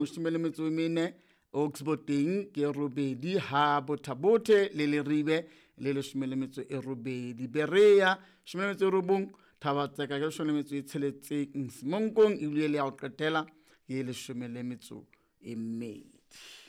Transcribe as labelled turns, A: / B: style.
A: leshome le metso e mene, Oxfordeng ke robedi, ha Bothabothe le Leribe le leshome le metso e robedi, Berea leshome le metso e robong, Thabatseka ke leshome le metso e tsheletseng, Semonkong e bile le ya ho qetela ke leshome le metso e mmedi.